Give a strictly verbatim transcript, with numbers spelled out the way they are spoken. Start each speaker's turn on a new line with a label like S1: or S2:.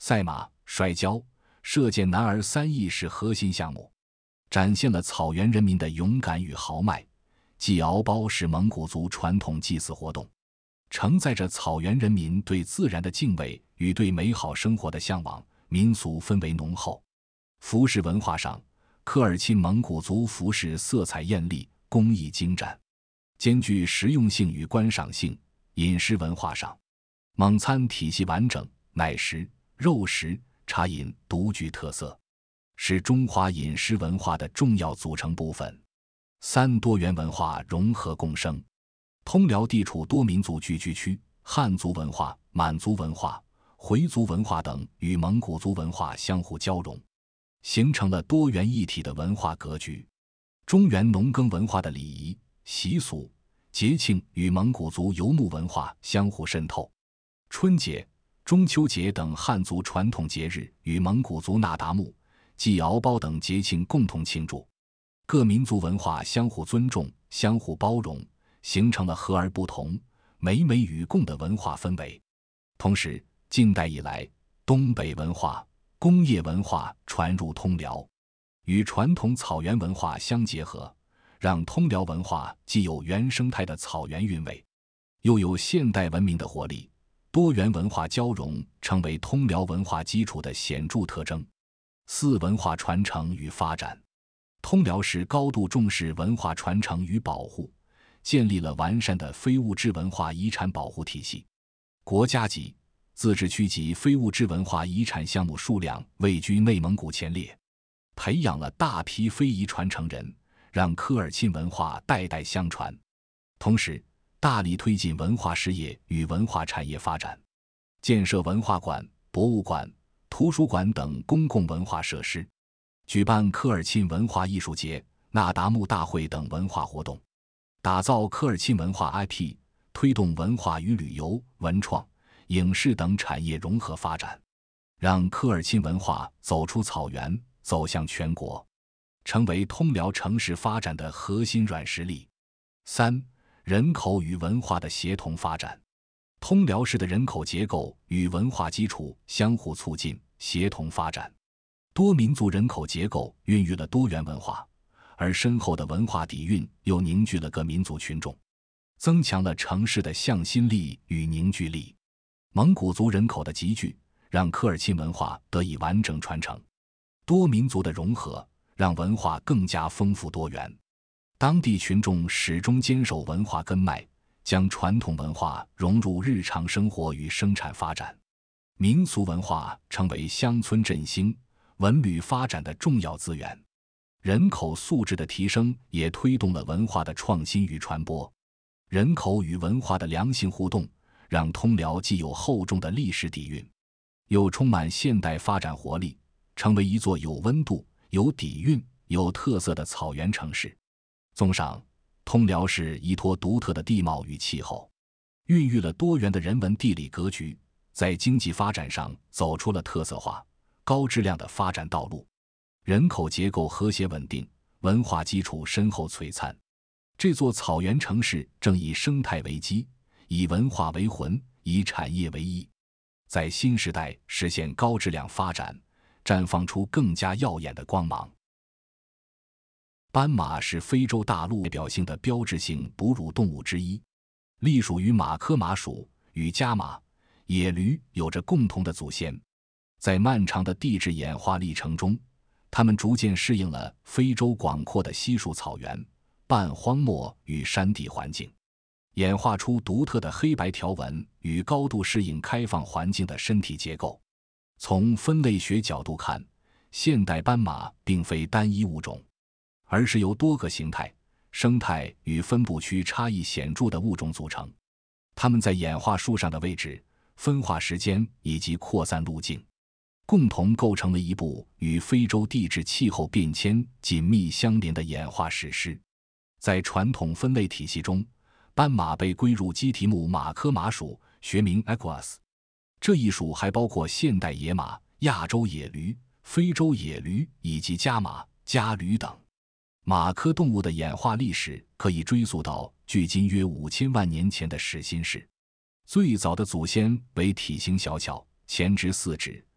S1: 赛马、摔跤、射箭男儿三艺是核心项目，展现了草原人民的勇敢与豪迈。祭敖包是蒙古族传统祭祀活动，承载着草原人民对自然的敬畏与对美好生活的向往，民俗氛围浓厚。服饰文化上，科尔沁蒙古族服饰色彩艳丽，工艺精湛，兼具实用性与观赏性。饮食文化上，蒙餐体系完整，奶食、肉食、茶饮独具特色，是中华饮食文化的重要组成部分。三多元文化融合共生，通辽地处多民族聚居区，汉族文化、满族文化、回族文化等与蒙古族文化相互交融，形成了多元一体的文化格局。中原农耕文化的礼仪、习俗、节庆与蒙古族游牧文化相互渗透，春节、中秋节等汉族传统节日与蒙古族那达慕、祭敖包等节庆共同庆祝。各民族文化相互尊重、相互包容，形成了和而不同、美美与共的文化氛围。同时，近代以来，东北文化、工业文化传入通辽，与传统草原文化相结合，让通辽文化既有原生态的草原韵味，又有现代文明的活力，多元文化交融成为通辽文化基础的显著特征。四、文化传承与发展。通辽市高度重视文化传承与保护，建立了完善的非物质文化遗产保护体系。国家级、自治区级非物质文化遗产项目数量位居内蒙古前列，培养了大批非遗传承人，让科尔沁文化代代相传。同时，大力推进文化事业与文化产业发展，建设文化馆、博物馆、图书馆等公共文化设施，举办科尔沁文化艺术节、那达慕大会等文化活动，打造科尔沁文化 I P， 推动文化与旅游、文创、影视等产业融合发展，让科尔沁文化走出草原，走向全国，成为通辽城市发展的核心软实力。三、人口与文化的协同发展。通辽市的人口结构与文化基础相互促进、协同发展。多民族人口结构孕育了多元文化，而深厚的文化底蕴又凝聚了各民族群众，增强了城市的向心力与凝聚力。蒙古族人口的集聚，让科尔沁文化得以完整传承；多民族的融合，让文化更加丰富多元。当地群众始终坚守文化根脉，将传统文化融入日常生活与生产发展，民俗文化成为乡村振兴、文旅发展的重要资源。人口素质的提升也推动了文化的创新与传播。人口与文化的良性互动，让通辽既有厚重的历史底蕴，又充满现代发展活力，成为一座有温度、有底蕴、有特色的草原城市。综上，通辽市依托独特的地貌与气候，孕育了多元的人文地理格局，在经济发展上走出了特色化、高质量的发展道路。人口结构和谐稳定，文化基础深厚璀璨。这座草原城市正以生态为基，以文化为魂，以产业为翼，在新时代实现高质量发展，绽放出更加耀眼的光芒。斑马是非洲大陆代表性的标志性哺乳动物之一，隶属于马科马属，与家马、野驴有着共同的祖先。在漫长的地质演化历程中，它们逐渐适应了非洲广阔的稀树草原、半荒漠与山地环境，演化出独特的黑白条纹与高度适应开放环境的身体结构。从分类学角度看，现代斑马并非单一物种，而是由多个形态、生态与分布区差异显著的物种组成。它们在演化树上的位置、分化时间以及扩散路径，共同构成了一部与非洲地质气候变迁紧密相连的演化史诗。在传统分类体系中，斑马被归入基蹄目马科马属，学名 Equus。这一属还包括现代野马、亚洲野驴、非洲野驴以及家马、家驴等。马科动物的演化历史可以追溯到距今约五千万年前的始新世。最早的祖先为体型小巧、前肢四指、